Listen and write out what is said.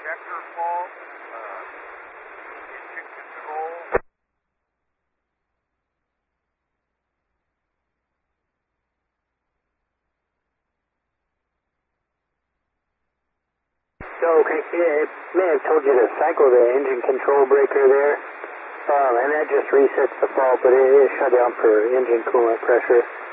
injector fault, engine control. Okay, yeah, it may have told you to cycle the engine control breaker there, and that just resets the fault, but it is shut down for engine coolant pressure.